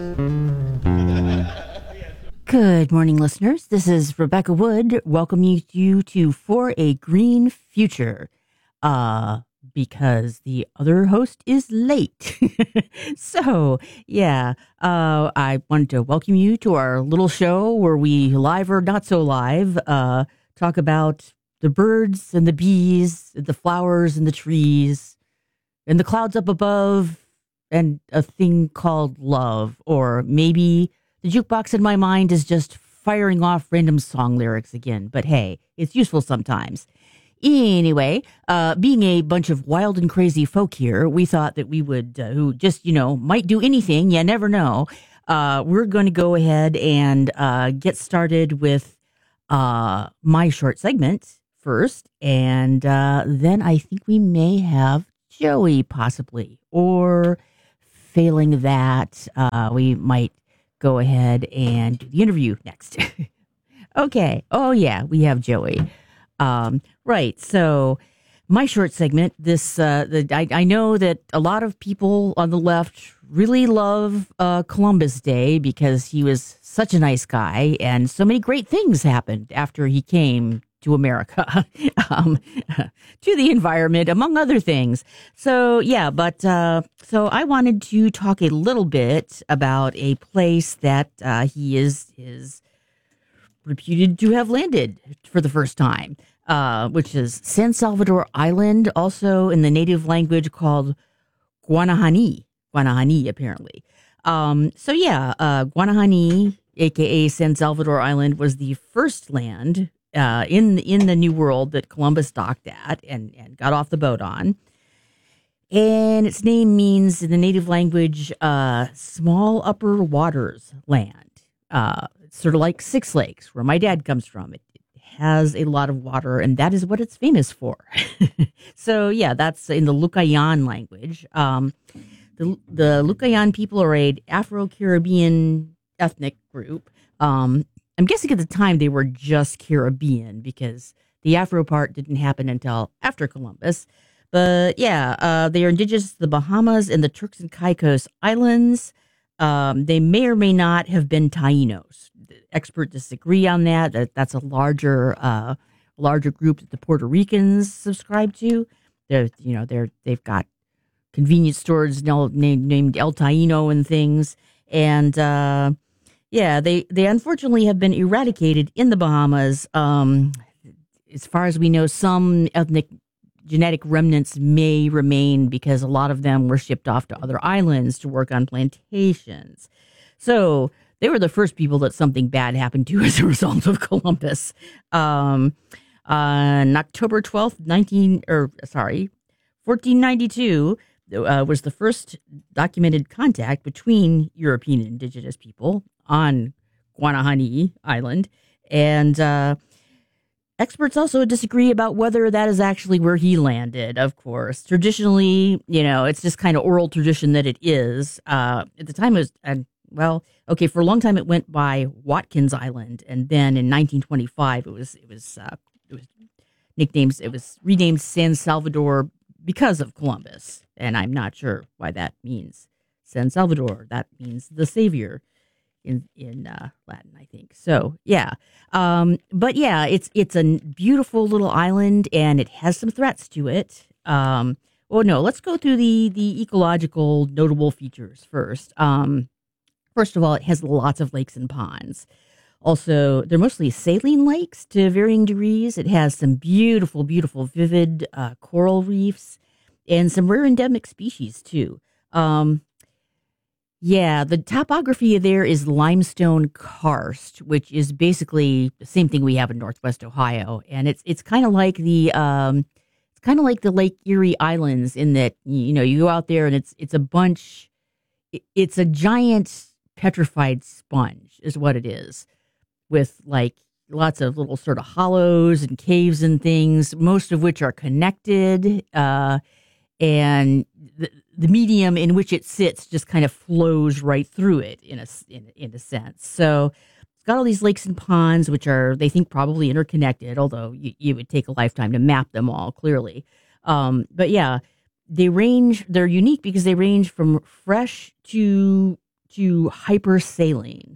Good morning, listeners. This is Rebecca Wood welcoming you to For a Green Future. Because the other host is late. So, yeah, I wanted to welcome you to our little show where we, live or not so live, talk about the birds and the bees, the flowers and the trees, and the clouds up above, and a thing called love. Or maybe the jukebox in my mind is just firing off random song lyrics again. But hey, it's useful sometimes. Anyway, being a bunch of wild and crazy folk here, we thought that we would, who just, might do anything, you never know. We're going to go ahead and get started with my short segment first. And then I think we may have Joey possibly. Or failing that, we might go ahead and do the interview next. Okay. Oh, yeah, we have Joey. Right. So my short segment, I know that a lot of people on the left really love Columbus Day because he was such a nice guy and so many great things happened after he came to America, to the environment, among other things. So, yeah, but so I wanted to talk a little bit about a place that he is reputed to have landed for the first time, which is San Salvador Island, also in the native language called Guanahani, apparently. Guanahani, aka San Salvador Island, was the first land in the New World that Columbus docked at and got off the boat on. And its name means, in the native language, small upper waters land. It's sort of like Six Lakes, where my dad comes from. It has a lot of water, and that is what it's famous for. So, yeah, that's in the Lucayan language. The Lucayan people are an Afro-Caribbean ethnic group. I'm guessing at the time they were just Caribbean because the Afro part didn't happen until after Columbus. But yeah, they are indigenous to the Bahamas and the Turks and Caicos Islands. They may or may not have been Tainos. Experts disagree on that. That's a larger group that the Puerto Ricans subscribe to. They've got convenience stores named El Taino and things. And they unfortunately have been eradicated in the Bahamas. As far as we know, some ethnic genetic remnants may remain because a lot of them were shipped off to other islands to work on plantations. So they were the first people that something bad happened to as a result of Columbus. On October 12th, 1492, was the first documented contact between European indigenous people on Guanahani Island. And experts also disagree about whether that is actually where he landed, of course. Traditionally, it's just kind of oral tradition that it is. At the time, it was, for a long time it went by Watkins Island. And then in 1925, it was renamed San Salvador because of Columbus. And I'm not sure why that means San Salvador. That means the savior in Latin, I think. So, yeah. But yeah, it's a beautiful little island and it has some threats to it. Let's go through the ecological notable features first. First of all, it has lots of lakes and ponds. Also, they're mostly saline lakes to varying degrees. It has some beautiful, beautiful, vivid coral reefs and some rare endemic species, too. The topography there is limestone karst, which is basically the same thing we have in Northwest Ohio. And it's kind of like the Lake Erie Islands in that, you go out there and it's a giant petrified sponge is what it is, with like lots of little sort of hollows and caves and things, most of which are connected. And the medium in which it sits just kind of flows right through it in a sense. So it's got all these lakes and ponds, which are, they think, probably interconnected, although you would take a lifetime to map them all clearly. But yeah, they're unique because they range from fresh to to hypersaline.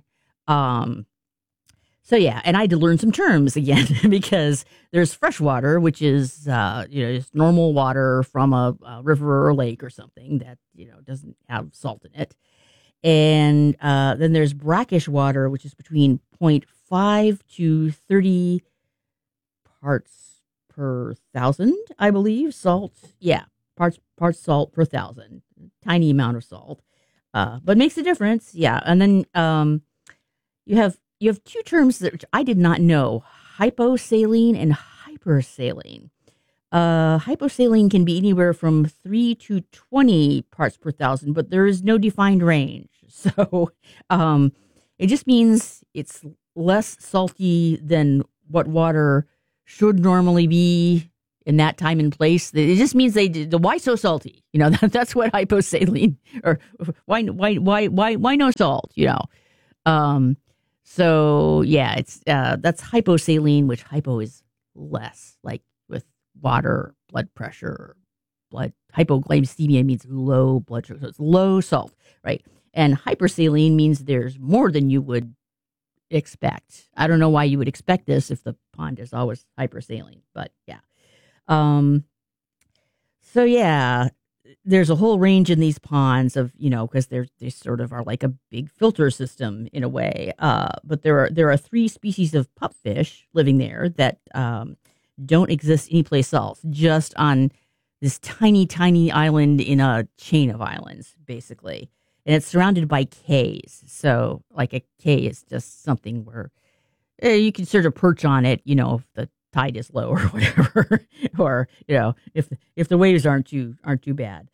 So yeah, and I had to learn some terms again because there's fresh water, which is just normal water from a river or a lake or something that doesn't have salt in it, and then there's brackish water, which is between 0.5 to 30 parts per thousand, I believe. Salt, yeah, parts salt per thousand, tiny amount of salt, but makes a difference. Yeah, and then you have two terms that I did not know: hyposaline and hypersaline. Hyposaline can be anywhere from 3 to 20 parts per thousand, but there is no defined range. So it just means it's less salty than what water should normally be in that time and place. It just means why so salty? That's what hyposaline, or why no salt? So yeah, it's that's hyposaline, which hypo is less, like with water, blood pressure, hypoglycemia means low blood sugar, so it's low salt, right? And hypersaline means there's more than you would expect. I don't know why you would expect this if the pond is always hypersaline, but yeah. So yeah, there's a whole range in these ponds of, because they sort of are like a big filter system in a way. But there are 3 species of pupfish living there that don't exist anyplace else, just on this tiny, tiny island in a chain of islands, basically. And it's surrounded by cays. So like a cay is just something where you can sort of perch on it, if the tide is low or whatever, or if the waves aren't too bad.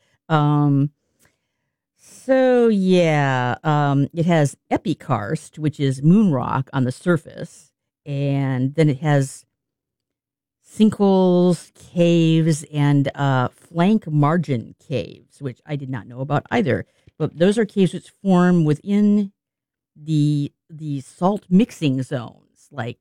So yeah, it has epikarst, which is moon rock on the surface, and then it has sinkholes, caves, and flank margin caves, which I did not know about either. But those are caves which form within the salt mixing zones, like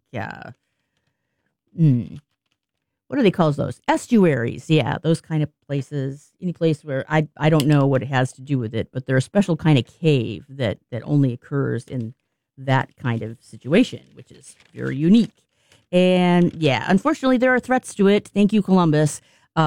what do they call those? Estuaries. Yeah, those kind of places. Any place where I don't know what it has to do with it, but they're a special kind of cave that only occurs in that kind of situation, which is very unique. And yeah, unfortunately, there are threats to it. Thank you, Columbus.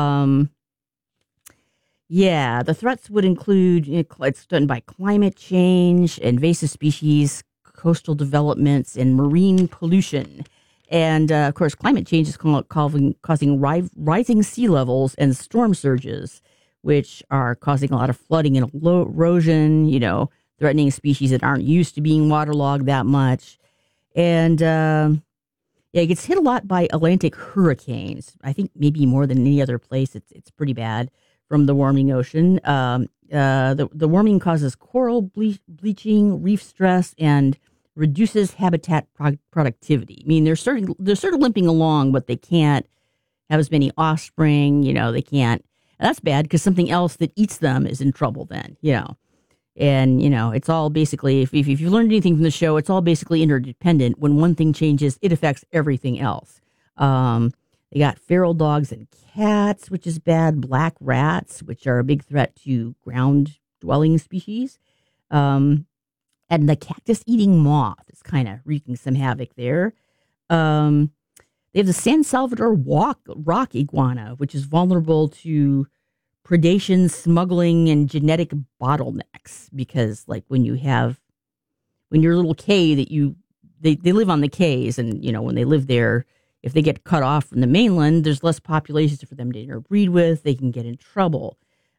Yeah, the threats would include it's done by climate change, invasive species, coastal developments, and marine pollution. And, of course, climate change is causing rising sea levels and storm surges, which are causing a lot of flooding and erosion, threatening species that aren't used to being waterlogged that much. And, it gets hit a lot by Atlantic hurricanes. I think maybe more than any other place. It's pretty bad from the warming ocean. The warming causes coral bleaching, reef stress, and reduces habitat productivity. I mean, they're sort of limping along, but they can't have as many offspring. They can't. And that's bad because something else that eats them is in trouble then. And it's all basically, if you learned anything from the show, it's all basically interdependent. When one thing changes, it affects everything else. They got feral dogs and cats, which is bad. Black rats, which are a big threat to ground-dwelling species. And the cactus-eating moth is kind of wreaking some havoc there. They have the San Salvador rock iguana, which is vulnerable to predation, smuggling, and genetic bottlenecks. Because, like, when your little cay they live on the cays, and when they live there, if they get cut off from the mainland, there's less populations for them to interbreed with. They can get in trouble.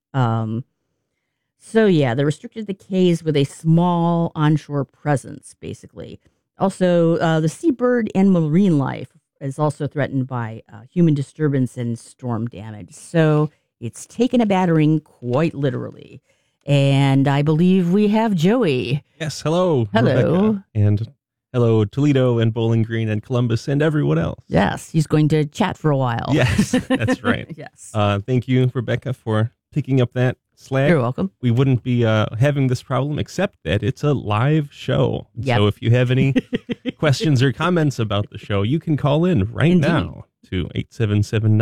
So yeah, they restricted the cays with a small onshore presence, basically. Also, the seabird and marine life is also threatened by human disturbance and storm damage. So it's taken a battering quite literally. And I believe we have Joey. Yes, hello. Hello. Rebecca. And hello, Toledo and Bowling Green and Columbus and everyone else. Yes, he's going to chat for a while. Yes, that's right. Yes. Thank you, Rebecca, for picking up that slack. You're welcome. We wouldn't be having this problem except that it's a live show. Yep. So if you have any questions or comments about the show, you can call in right now to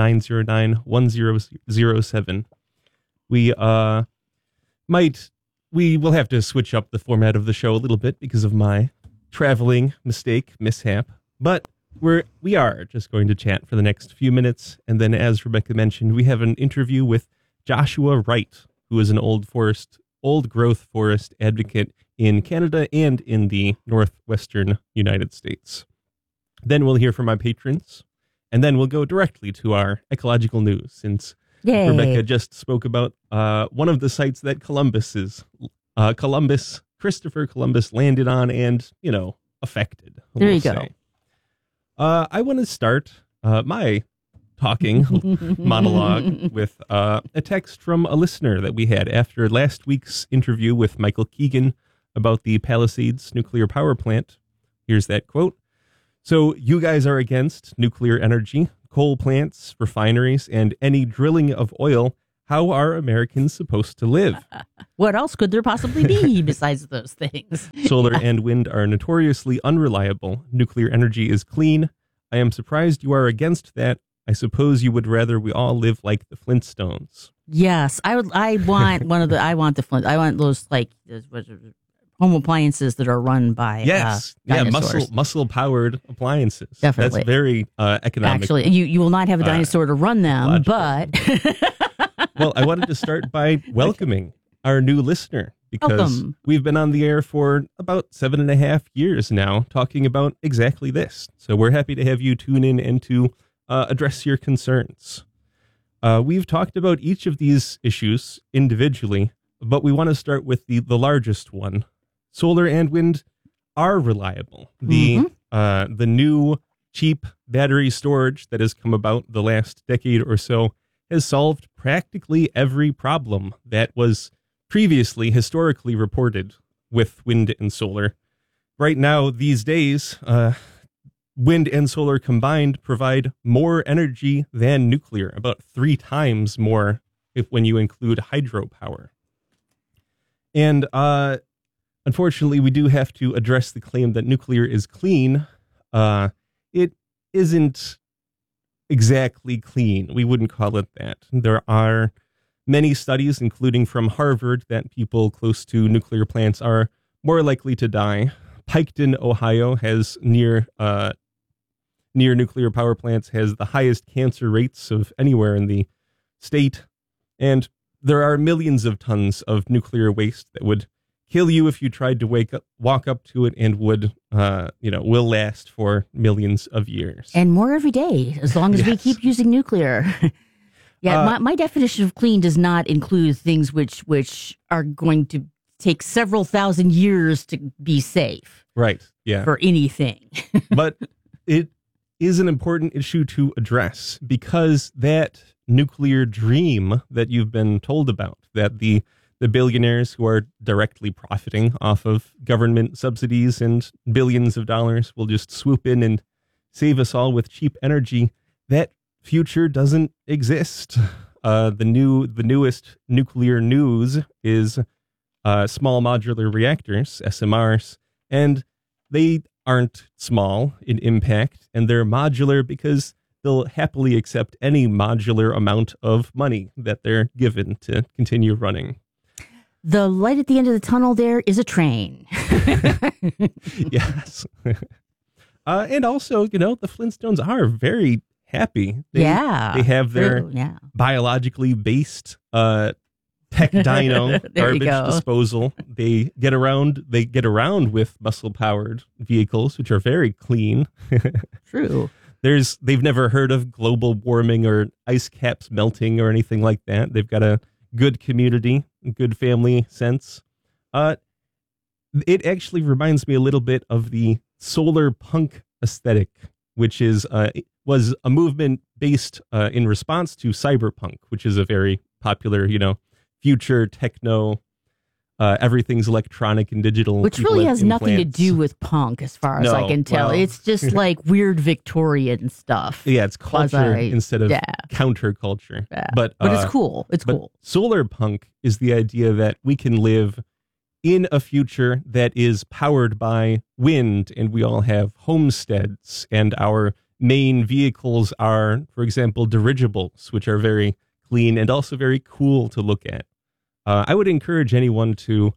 877-909-1007. We might we will have to switch up the format of the show a little bit because of my traveling mishap. But we are just going to chat for the next few minutes. And then, as Rebecca mentioned, we have an interview with Joshua Wright, who is an old growth forest advocate in Canada and in the northwestern United States. Then we'll hear from my patrons, and then we'll go directly to our ecological news, since Yay. Rebecca just spoke about one of the sites that Christopher Columbus landed on and, affected. There you go. I want to start my talking monologue with a text from a listener that we had after last week's interview with Michael Keegan about the Palisades nuclear power plant. Here's that quote. "So you guys are against nuclear energy, coal plants, refineries, and any drilling of oil. How are Americans supposed to live?" What else could there possibly be besides those things? Solar and wind are notoriously unreliable. Nuclear energy is clean. I am surprised you are against that. I suppose you would rather we all live like the Flintstones. Yes, I would. I want those home appliances that are run by dinosaurs. muscle powered appliances. Definitely. That's very economic. Actually, you will not have a dinosaur to run them, but well, I wanted to start by welcoming our new listener, because we've been on the air for about 7.5 years now talking about exactly this. So we're happy to have you tune in and to address your concerns. We've talked about each of these issues individually, but we want to start with the largest one. Solar and wind are reliable. The new cheap battery storage that has come about the last decade or so has solved practically every problem that was previously historically reported with wind and solar. Right now, these days, wind and solar combined provide more energy than nuclear, about 3 times more when you include hydropower. And unfortunately, we do have to address the claim that nuclear is clean. It isn't exactly clean. We wouldn't call it that. There are many studies, including from Harvard, that people close to nuclear plants are more likely to die. Piketon, Ohio, has near nuclear power plants has the highest cancer rates of anywhere in the state. And there are millions of tons of nuclear waste that would kill you if you tried to walk up to it, and would, will last for millions of years. And more every day, as long as we keep using nuclear. Yeah, my definition of clean does not include things which are going to take several thousand years to be safe. Right, yeah. For anything. But it is an important issue to address, because that nuclear dream that you've been told about, that the billionaires who are directly profiting off of government subsidies and billions of dollars will just swoop in and save us all with cheap energy, that future doesn't exist. The newest nuclear news is small modular reactors, SMRs, and they aren't small in impact, and they're modular because they'll happily accept any modular amount of money that they're given to continue running. The light at the end of the tunnel there is a train. Yes. And also, the Flintstones are very happy. They have their biologically based tech dino garbage disposal. They get around with muscle powered vehicles, which are very clean. True. They've never heard of global warming or ice caps melting or anything like that. They've got a good community, good family sense. It actually reminds me a little bit of the solar punk aesthetic, which was a movement based in response to cyberpunk, which is a very popular, future techno, everything's electronic and digital. Which really has nothing to do with punk, as far as I can tell. Well, it's just like weird Victorian stuff. Yeah, it's culture instead of counterculture. Yeah. But it's cool. It's cool. Solar punk is the idea that we can live in a future that is powered by wind, and we all have homesteads, and our main vehicles are, for example, dirigibles, which are very clean and also very cool to look at. I would encourage anyone to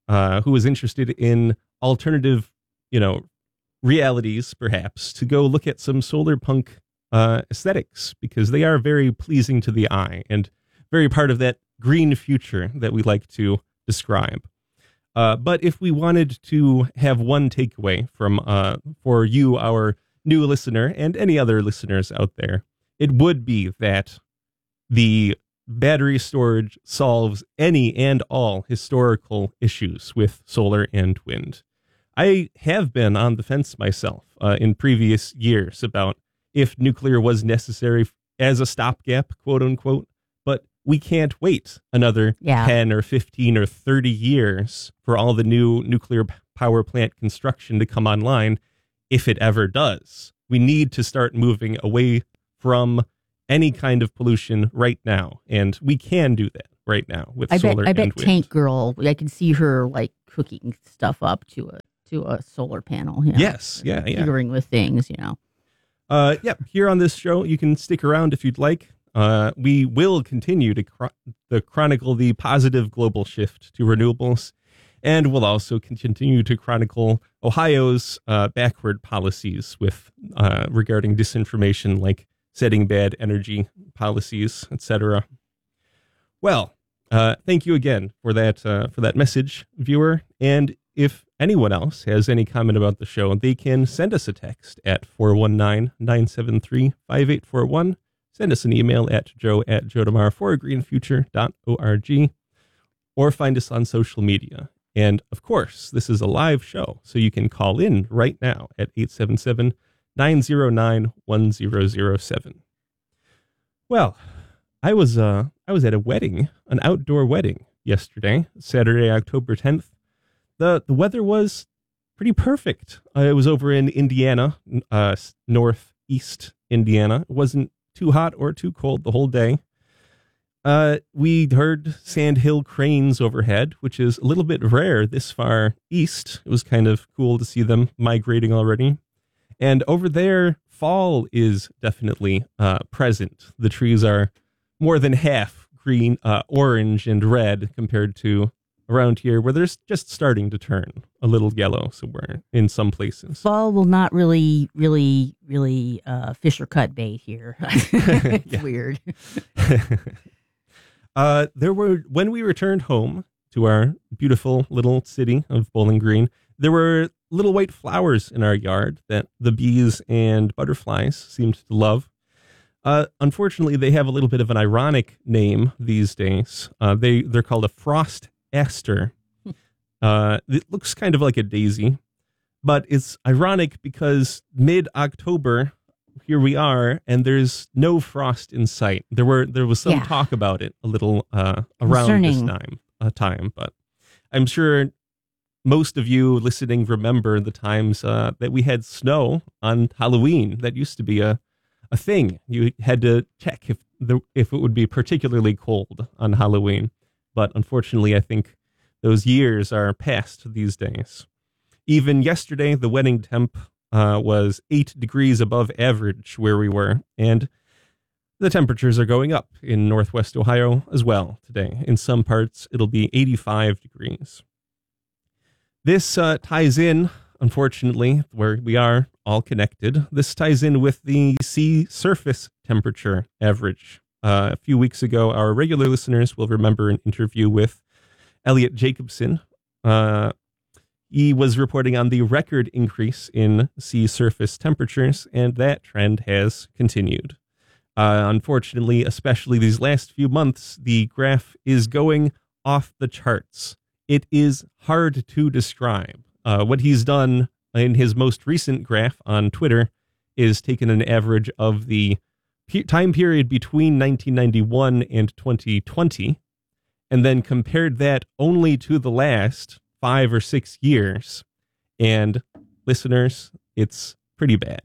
who is interested in alternative, realities, perhaps, to go look at some solar punk aesthetics, because they are very pleasing to the eye and very part of that green future that we like to describe. But if we wanted to have one takeaway from for you, our new listener, and any other listeners out there, it would be that the battery storage solves any and all historical issues with solar and wind. I have been on the fence myself in previous years about if nuclear was necessary as a stopgap, quote unquote, but we can't wait another 10 or 15 or 30 years for all the new nuclear power plant construction to come online, if it ever does. We need to start moving away from any kind of pollution right now, and we can do that right now with solar and wind. I bet Tank Girl, I can see her like cooking stuff up to a solar panel. Yes, yeah. Tinkering with things, Here on this show, you can stick around if you'd like. We will continue to chronicle the positive global shift to renewables, and we'll also continue to chronicle Ohio's backward policies with regarding disinformation, like setting bad energy policies, etc. Well, thank you again for that message, viewer. And if anyone else has any comment about the show, they can send us a text at 419-973-5841. Send us an email at joe@joetomorrowforagreenfuture.org, or find us on social media. And of course, this is a live show, so you can call in right now at 877-909-1007. Well, I was at a wedding, an outdoor wedding yesterday, Saturday, October 10th. The weather was pretty perfect. It was over in Indiana, northeast Indiana. It wasn't too hot or too cold the whole day. We heard sandhill cranes overhead, which is a little bit rare this far east. It was kind of cool to see them migrating already. And over there, fall is definitely present. The trees are more than half green, orange, and red compared to around here, where they're just starting to turn a little yellow somewhere in some places. Fall will not really fish or cut bait here. It's weird. When we returned home to our beautiful little city of Bowling Green, there were little white flowers in our yard that the bees and butterflies seemed to love. Unfortunately, they have a little bit of an ironic name these days. They're called a frost aster. It looks kind of like a daisy, but it's ironic because mid-October, here we are, and there's no frost in sight. There was some talk about it a little around this time, but I'm sure most of you listening remember the times that we had snow on Halloween. That used to be a thing. You had to check if it would be particularly cold on Halloween. But unfortunately, I think those years are past these days. Even yesterday, the wedding temp was 8 degrees above average where we were, and the temperatures are going up in Northwest Ohio as well today. In some parts, it'll be 85 degrees. This ties in, unfortunately, where we are all connected. This ties in with the sea surface temperature average. A few weeks ago, our regular listeners will remember an interview with Elliot Jacobson. He was reporting on the record increase in sea surface temperatures, and that trend has continued. Unfortunately, especially these last few months, the graph is going off the charts. It is hard to describe. What he's done in his most recent graph on Twitter is taken an average of the time period between 1991 and 2020, and then compared that only to the last 5 or 6 years. And listeners, it's pretty bad.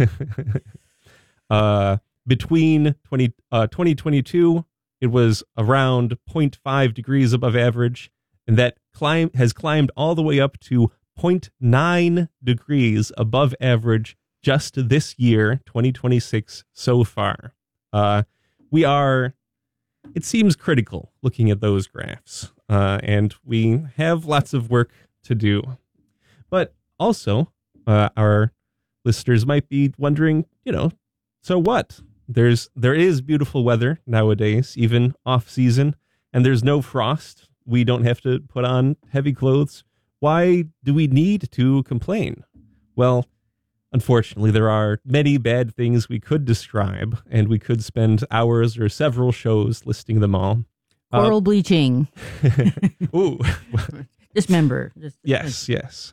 Between 2022, it was around 0.5 degrees above average, and that has climbed all the way up to 0.9 degrees above average just this year, 2026, so far. We are it seems critical looking at those graphs. And we have lots of work to do. But also, our listeners might be wondering, so what? There is beautiful weather nowadays, even off season, and there's no frost. We don't have to put on heavy clothes. Why do we need to complain? Well, unfortunately, there are many bad things we could describe, and we could spend hours or several shows listing them all. Coral bleaching. Ooh. Dismember. Yes.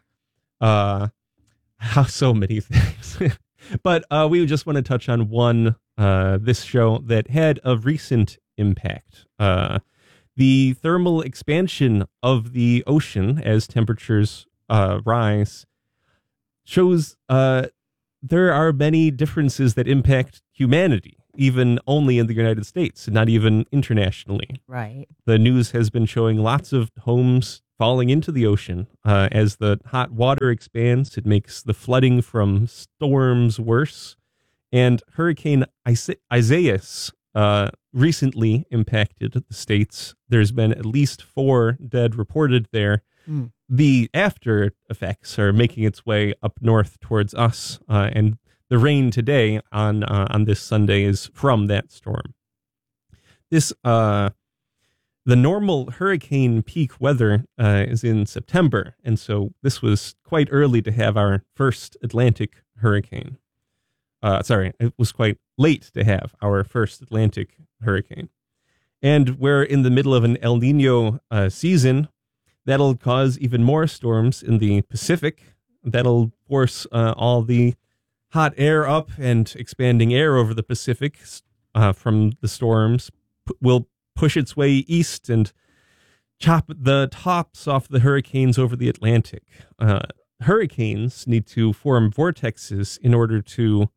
So many things. But we just want to touch on one this show that had a recent impact. The thermal expansion of the ocean as temperatures rise shows there are many differences that impact humanity, even only in the United States, and not even internationally. Right. The news has been showing lots of homes falling into the ocean. As the hot water expands, it makes the flooding from storms worse. And Hurricane Isaias recently impacted the states. There's been at least 4 dead reported there. The after effects are making its way up north towards us, and the rain today on this Sunday is from that storm. This the normal hurricane peak weather is in September, and so this was quite early to have our first Atlantic hurricane. It was quite late to have our first Atlantic hurricane. And we're in the middle of an El Nino season. That'll cause even more storms in the Pacific. That'll force all the hot air up, and expanding air over the Pacific from the storms will push its way east and chop the tops off the hurricanes over the Atlantic. Hurricanes need to form vortexes in order to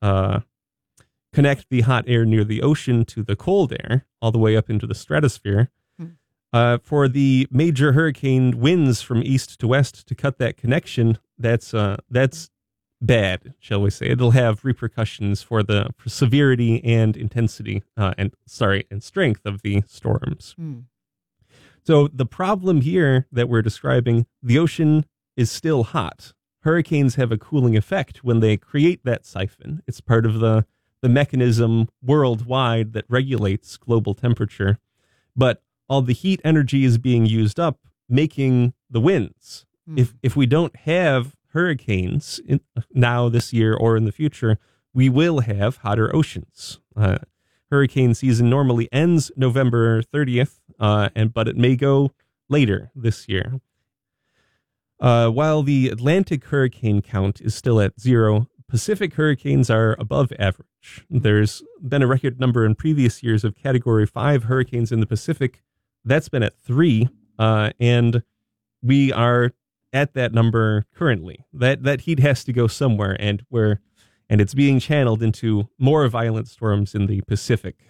connect the hot air near the ocean to the cold air all the way up into the stratosphere. For the major hurricane winds from east to west to cut that connection, that's bad, shall we say. It'll have repercussions for the severity and intensity and strength of the storms. So the problem here that we're describing, the ocean is still hot. Hurricanes have a cooling effect when they create that siphon. It's part of the mechanism worldwide that regulates global temperature. But all the heat energy is being used up, making the winds. If we don't have hurricanes now this year or in the future, we will have hotter oceans. Hurricane season normally ends November 30th, but it may go later this year. While the Atlantic hurricane count is still at 0, Pacific hurricanes are above average. There's been a record number in previous years of Category 5 hurricanes in the Pacific. That's been at 3, and we are at that number currently. That heat has to go somewhere, and it's being channeled into more violent storms in the Pacific.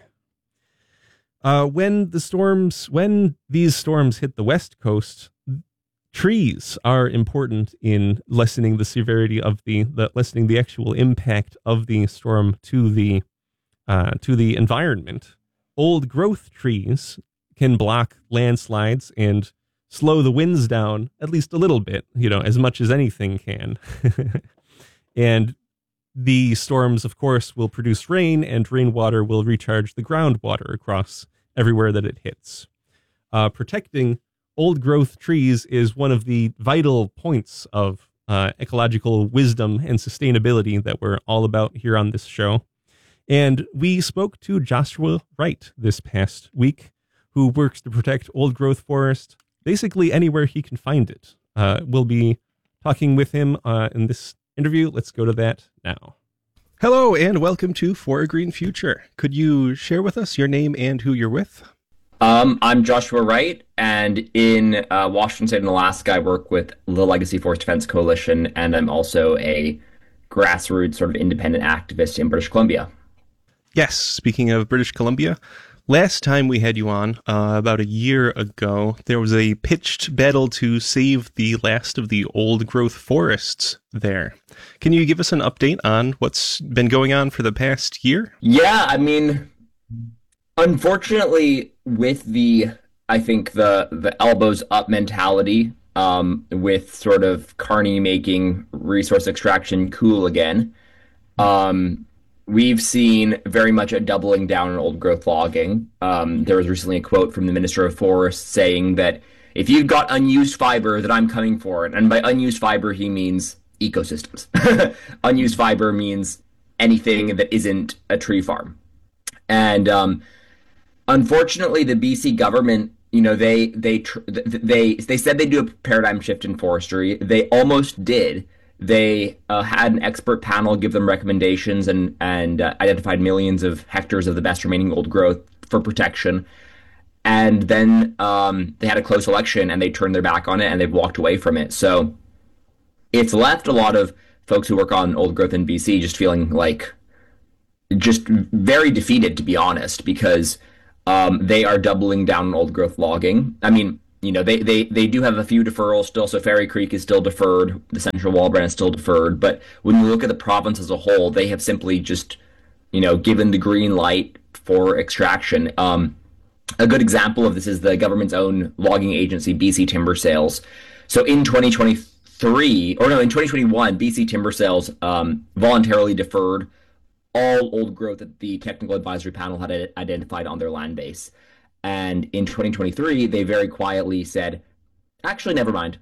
When these storms hit the West Coast, trees are important in lessening the severity of lessening the actual impact of the storm to the environment. Old growth trees can block landslides and slow the winds down at least a little bit, as much as anything can. And the storms, of course, will produce rain, and rainwater will recharge the groundwater across everywhere that it hits. Protecting old growth trees is one of the vital points of ecological wisdom and sustainability that we're all about here on this show. And we spoke to Joshua Wright this past week, who works to protect old growth forest basically anywhere he can find it. We'll be talking with him in this interview. Let's go to that now. Hello, and welcome to For a Green Future. Could you share with us your name and who you're with? I'm Joshua Wright, and in Washington State and Alaska, I work with the Legacy Forest Defense Coalition, and I'm also a grassroots sort of independent activist in British Columbia. Yes, speaking of British Columbia, last time we had you on, about a year ago, there was a pitched battle to save the last of the old growth forests there. Can you give us an update on what's been going on for the past year? Yeah, I mean, Unfortunately, with I think the elbows up mentality, with sort of Carney making resource extraction cool again, um, we've seen very much a doubling down on old growth logging. There was recently a quote from the Minister of Forests saying that if you've got unused fiber, that I'm coming for it. And by unused fiber, he means ecosystems. Unused fiber means anything that isn't a tree farm. And unfortunately, the BC government, they said they'd do a paradigm shift in forestry. They almost did. They had an expert panel give them recommendations and identified millions of hectares of the best remaining old growth for protection. And then they had a close election and they turned their back on it and they've walked away from it. So it's left a lot of folks who work on old growth in BC just feeling like just very defeated, to be honest, because they are doubling down on old growth logging. I mean, they do have a few deferrals still. So Fairy Creek is still deferred. The Central Wallbrand is still deferred. But when you look at the province as a whole, they have simply just, given the green light for extraction. A good example of this is the government's own logging agency, BC Timber Sales. So in 2021, BC Timber Sales voluntarily deferred all old growth that the technical advisory panel had identified on their land base. And in 2023, they very quietly said, actually, never mind.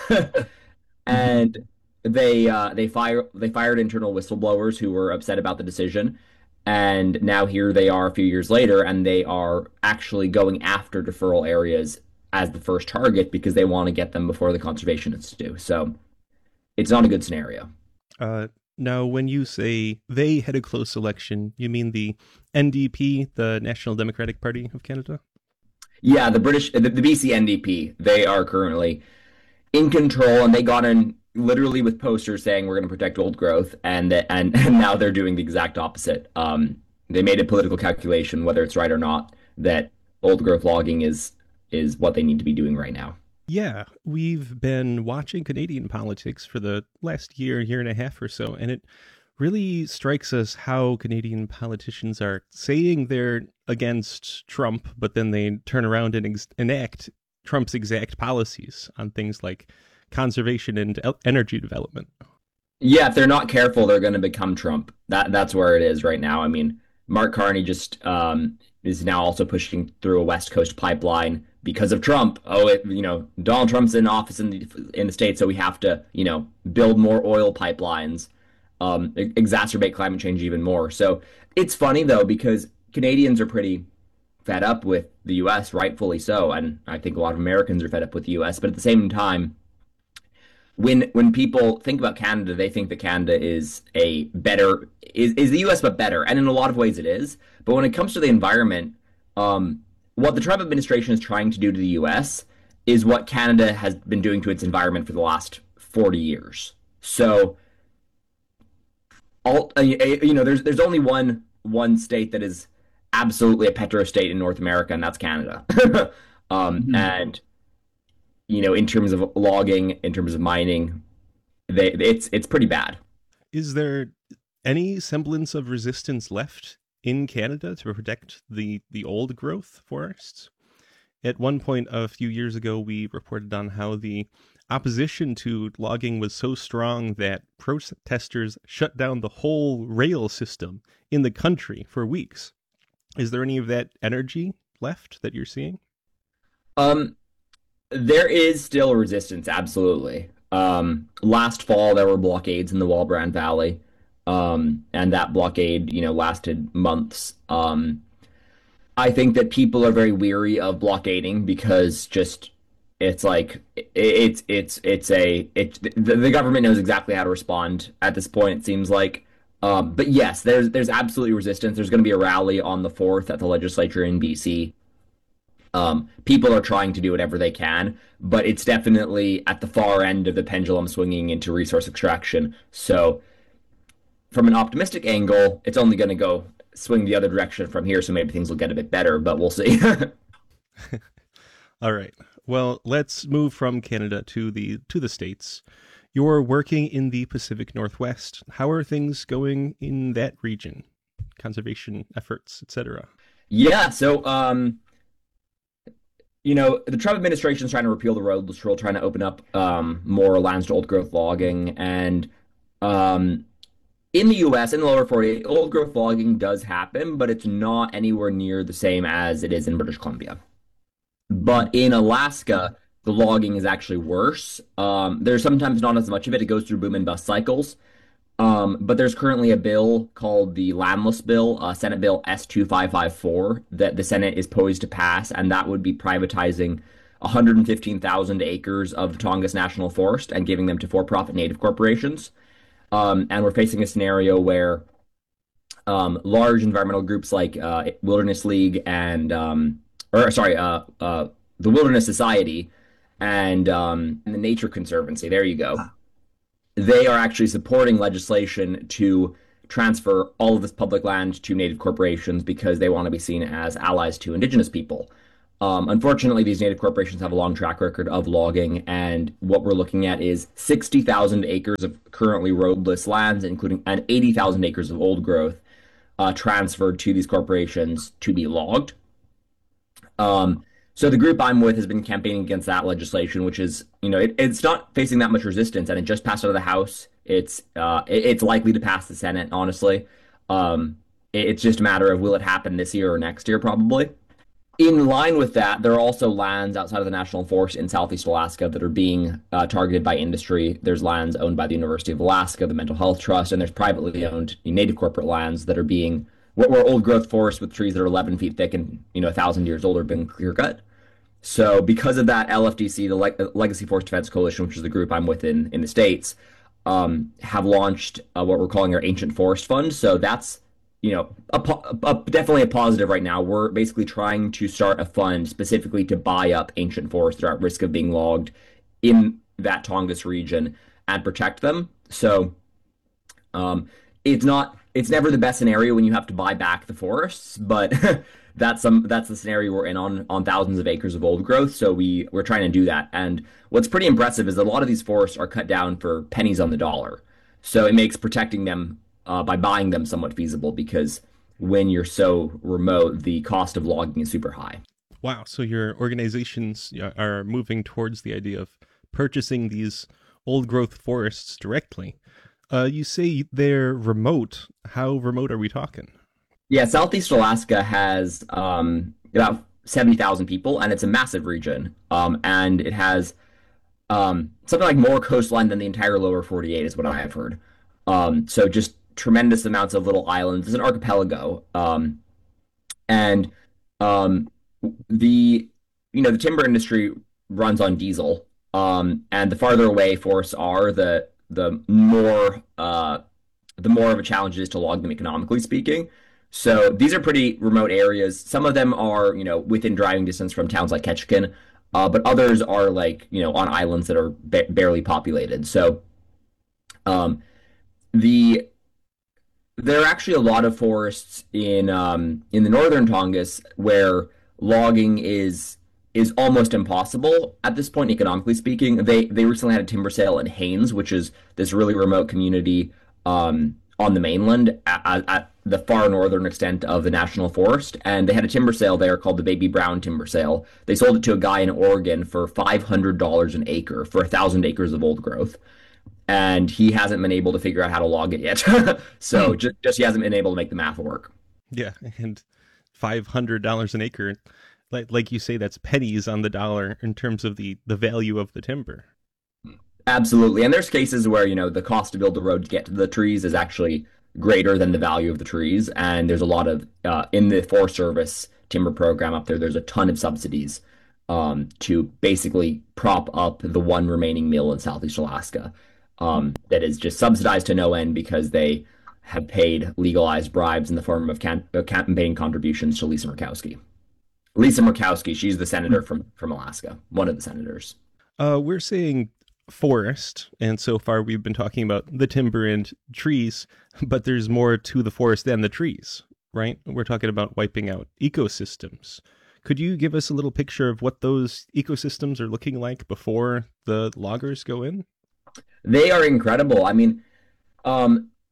And they fired internal whistleblowers who were upset about the decision. And now here they are a few years later, and they are actually going after deferral areas as the first target because they want to get them before the conservationists do. So it's not a good scenario. Now, when you say they had a close election, you mean the NDP, the National Democratic Party of Canada? Yeah, the BC NDP, they are currently in control, and they got in literally with posters saying we're going to protect old growth, and now they're doing the exact opposite. They made a political calculation, whether it's right or not, that old growth logging is what they need to be doing right now. Yeah, we've been watching Canadian politics for the last year and a half or so, and it really strikes us how Canadian politicians are saying they're against Trump, but then they turn around and enact Trump's exact policies on things like conservation and energy development. Yeah, if they're not careful, they're going to become Trump. That's where it is right now. I mean, Mark Carney just is now also pushing through a West Coast pipeline because of Trump. Donald Trump's in office in the state, so we have to, build more oil pipelines, exacerbate climate change even more. So it's funny though, because Canadians are pretty fed up with the U.S., rightfully so, and I think a lot of Americans are fed up with the U.S. But at the same time, when people think about Canada, they think that Canada is the U.S. but better, and in a lot of ways it is. But when it comes to the environment, what the Trump administration is trying to do to the U.S. is what Canada has been doing to its environment for the last 40 years. So, there's only one state that is absolutely a petro-state in North America, and that's Canada. And in terms of logging, in terms of mining, it's pretty bad. Is there any semblance of resistance left in Canada to protect the old growth forests? At one point a few years ago, we reported on how the opposition to logging was so strong that protesters shut down the whole rail system in the country for weeks. Is there any of that energy left that you're seeing? There is still resistance, absolutely. Last fall, there were blockades in the Wallbrand Valley, and that blockade, lasted months. I think that people are very weary of blockading because it's like the government knows exactly how to respond at this point, it seems like. But yes, there's absolutely resistance. There's going to be a rally on the 4th at the legislature in BC. People are trying to do whatever they can, but it's definitely at the far end of the pendulum swinging into resource extraction. So from an optimistic angle, it's only going to swing the other direction from here. So maybe things will get a bit better, but we'll see. All right. Well, let's move from Canada to the States. You're working in the Pacific Northwest. How are things going in that region? Conservation efforts, etc. Yeah, so the Trump administration is trying to repeal the roadless rule, trying to open up more lands to old growth logging. And um, in the US, in the lower 48, old growth logging does happen, but it's not anywhere near the same as it is in British Columbia. But in Alaska, the logging is actually worse. There's sometimes not as much of it. It goes through boom and bust cycles. But there's currently a bill called the Landless Bill, Senate Bill S2554, that the Senate is poised to pass, and that would be privatizing 115,000 acres of the Tongass National Forest and giving them to for-profit native corporations. And we're facing a scenario where large environmental groups like Wilderness League the Wilderness Society and the Nature Conservancy. There you go. They are actually supporting legislation to transfer all of this public land to native corporations because they want to be seen as allies to indigenous people. Unfortunately, these native corporations have a long track record of logging, and what we're looking at is 60,000 acres of currently roadless lands, including and 80,000 acres of old growth, transferred to these corporations to be logged. So the group I'm with has been campaigning against that legislation, which is, it's not facing that much resistance, and it just passed out of the House. It's likely to pass the Senate, honestly. It's just a matter of will it happen this year or next year, probably. In line with that, there are also lands outside of the National Forest in Southeast Alaska that are being targeted by industry. There's lands owned by the University of Alaska, the Mental Health Trust, and there's privately owned native corporate lands that are being where old growth forests with trees that are 11 feet thick and 1,000 years old are being clear cut. So because of that, LFDC, the Legacy Forest Defense Coalition, which is the group I'm with in the States, have launched what we're calling our Ancient Forest Fund. So that's definitely a positive right now. We're basically trying to start a fund specifically to buy up ancient forests that are at risk of being logged in that Tongass region and protect them. So it's never the best scenario when you have to buy back the forests, but that's the scenario we're in on thousands of acres of old growth. So we're trying to do that. And what's pretty impressive is that a lot of these forests are cut down for pennies on the dollar. So it makes protecting them by buying them somewhat feasible because when you're so remote, the cost of logging is super high. Wow. So your organizations are moving towards the idea of purchasing these old growth forests directly. You say they're remote. How remote are we talking? Yeah, Southeast Alaska has about 70,000 people, and it's a massive region. And it has something like more coastline than the entire lower 48 is what I have heard. So just tremendous amounts of little islands. It's an archipelago. And the timber industry runs on diesel. And the farther away forests are, the more of a challenge it is to log them economically speaking. So these are pretty remote areas. Some of them are, within driving distance from towns like Ketchikan, but others are like, on islands that are barely populated. So there are actually a lot of forests in the northern Tongass where logging is almost impossible at this point, economically speaking. They recently had a timber sale in Haines, which is this really remote community on the mainland at the far northern extent of the national forest. And they had a timber sale there called the Baby Brown Timber Sale. They sold it to a guy in Oregon for $500 an acre for 1,000 acres of old growth. And he hasn't been able to figure out how to log it yet. So just he hasn't been able to make the math work. Yeah, and $500 an acre, like you say, that's pennies on the dollar in terms of the value of the timber. Absolutely. And there's cases where, the cost to build the road to get to the trees is actually greater than the value of the trees. And there's a lot of, in the Forest Service timber program up there's a ton of subsidies to basically prop up the one remaining mill in Southeast Alaska that is just subsidized to no end because they have paid legalized bribes in the form of campaign contributions to Lisa Murkowski. Lisa Murkowski, she's the senator from Alaska, one of the senators. We're saying forest, and so far we've been talking about the timber and trees, but there's more to the forest than the trees, right? We're talking about wiping out ecosystems. Could you give us a little picture of what those ecosystems are looking like before the loggers go in? They are incredible. I mean,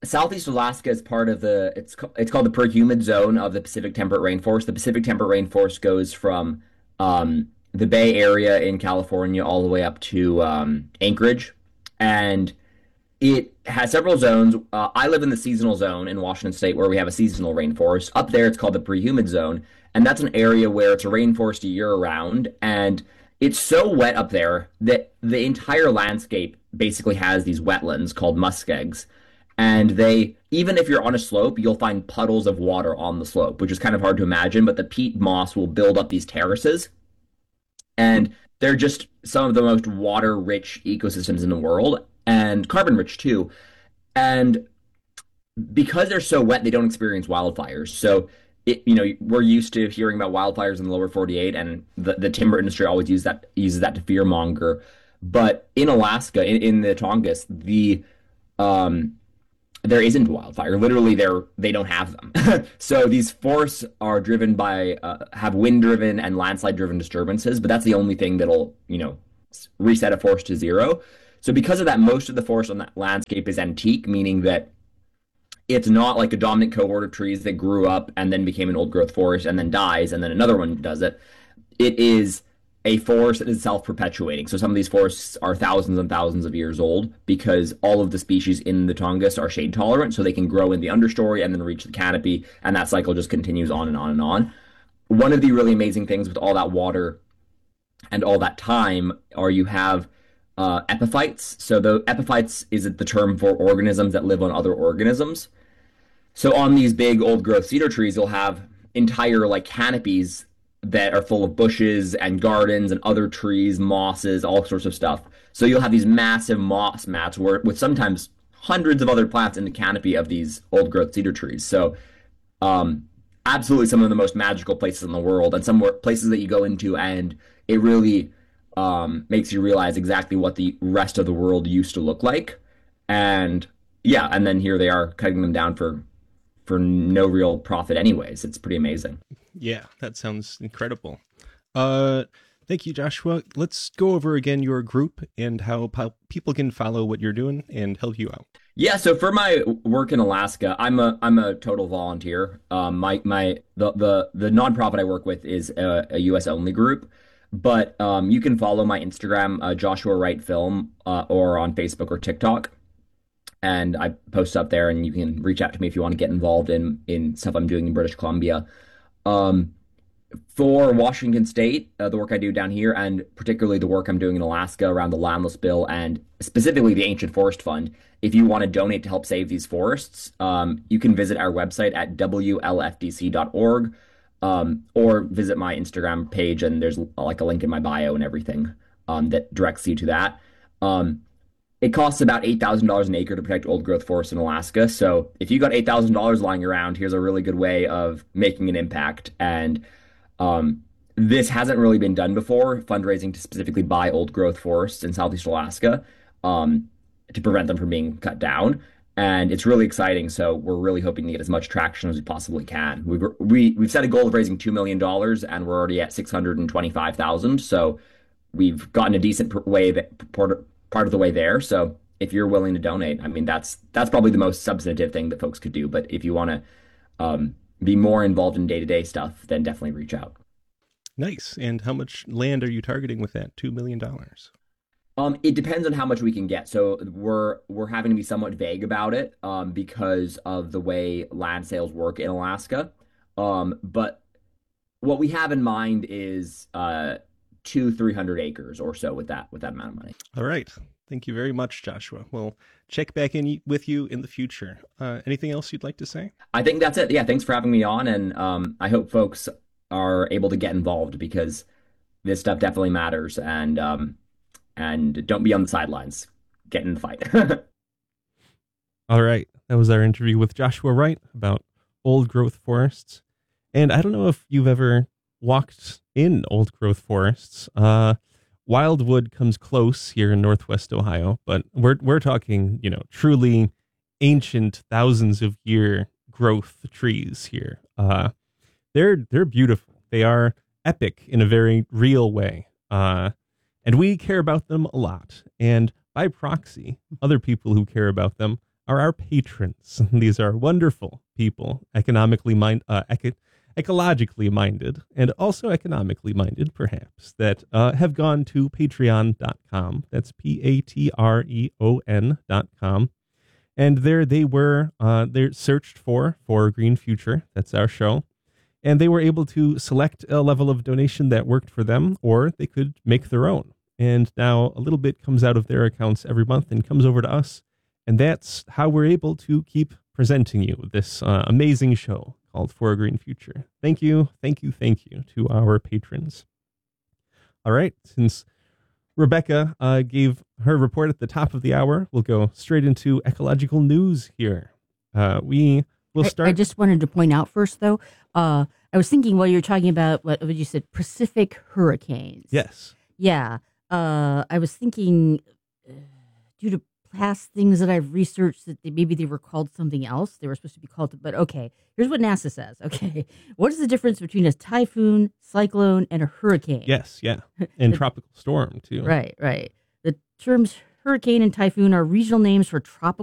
Southeast Alaska is part of it's called the perhumid zone of the Pacific temperate rainforest. The Pacific temperate rainforest goes from the Bay Area in California all the way up to Anchorage, and it has several zones. I live in the seasonal zone in Washington State, where we have a seasonal rainforest. Up there, it's called the prehumid zone, and that's an area where it's a rainforest year round, and it's so wet up there that the entire landscape basically has these wetlands called muskegs, and they even if you're on a slope, you'll find puddles of water on the slope, which is kind of hard to imagine, but the peat moss will build up these terraces, and they're just some of the most water rich ecosystems in the world and carbon rich too. And because they're so wet, they don't experience wildfires. So we're used to hearing about wildfires in the lower 48, and the timber industry always uses that to fearmonger. But in Alaska, in the Tongass, um, there isn't wildfire. Literally, they don't have them. So these forests are driven by have wind driven and landslide driven disturbances, but that's the only thing that'll reset a forest to zero. So because of that, most of the forest on that landscape is antique, meaning that it's not like a dominant cohort of trees that grew up and then became an old growth forest and then dies and then another one does it. It is a forest that is self-perpetuating. So some of these forests are thousands and thousands of years old because all of the species in the Tongass are shade tolerant, so they can grow in the understory and then reach the canopy, and that cycle just continues on and on and on. One of the really amazing things with all that water and all that time are you have epiphytes. So the epiphytes is the term for organisms that live on other organisms. So on these big old growth cedar trees, you'll have entire like canopies that are full of bushes and gardens and other trees, mosses, all sorts of stuff. So you'll have these massive moss mats with sometimes hundreds of other plants in the canopy of these old growth cedar trees. So absolutely some of the most magical places in the world, and some places that you go into and it really makes you realize exactly what the rest of the world used to look like. And yeah, and then here they are cutting them down for no real profit anyways. It's pretty amazing. Yeah, that sounds incredible. Thank you, Joshua. Let's go over again your group and how people can follow what you're doing and help you out. Yeah, so for my work in Alaska, I'm a total volunteer. The nonprofit I work with is a US only group, but you can follow my Instagram, Joshua Wright Film, or on Facebook or TikTok, and I post up there, and you can reach out to me if you want to get involved in stuff I'm doing in British Columbia. Um, for Washington State, the work I do down here, and particularly the work I'm doing in Alaska around the Landless Bill and specifically the Ancient Forest Fund, if you want to donate to help save these forests, you can visit our website at wlfdc.org, or visit my Instagram page, and there's like a link in my bio and everything that directs you to that. It costs about $8,000 an acre to protect old growth forests in Alaska. So if you got $8,000 lying around, here's a really good way of making an impact. And this hasn't really been done before, fundraising to specifically buy old growth forests in Southeast Alaska to prevent them from being cut down. And it's really exciting. So we're really hoping to get as much traction as we possibly can. We've set a goal of raising $2 million, and we're already at 625,000. So we've gotten a decent part of the way there. So if you're willing to donate, I mean, that's probably the most substantive thing that folks could do. But if you want to be more involved in day-to-day stuff, then definitely reach out. Nice. And how much land are you targeting with that $2 million? It depends on how much we can get. So we're having to be somewhat vague about it because of the way land sales work in Alaska. But what we have in mind is 300 acres or so with that amount of money. All right. Thank you very much, Joshua. We'll check back in with you in the future. Anything else you'd like to say? I think that's it. Yeah, thanks for having me on, and I hope folks are able to get involved because this stuff definitely matters, and don't be on the sidelines. Get in the fight. All right. That was our interview with Joshua Wright about old growth forests. And I don't know if you've ever walked in old growth forests. Wildwood comes close here in Northwest Ohio, but we're talking, truly ancient, thousands of year growth trees here. They're beautiful. They are epic in a very real way. And we care about them a lot. And by proxy, other people who care about them are our patrons. These are wonderful people, ecologically minded, and also economically minded, perhaps, that have gone to patreon.com. That's patreon.com. And there they were, they're searched for Green Future. That's our show. And they were able to select a level of donation that worked for them, or they could make their own. And now a little bit comes out of their accounts every month and comes over to us. And that's how we're able to keep presenting you this amazing show called For a Green Future. Thank you to our patrons. All right, since Rebecca gave her report at the top of the hour, we'll go straight into ecological news here. We will start. I just wanted to point out first, though, I was thinking while you were talking about what you said, Pacific hurricanes. Yes. Yeah. I was thinking, due to past things that I've researched, that maybe they were called something else. They were supposed to be called, but okay. Here's what NASA says. Okay. What is the difference between a typhoon, cyclone, and a hurricane? Yes, yeah. And tropical storm, too. Right. The terms hurricane and typhoon are regional names for tropical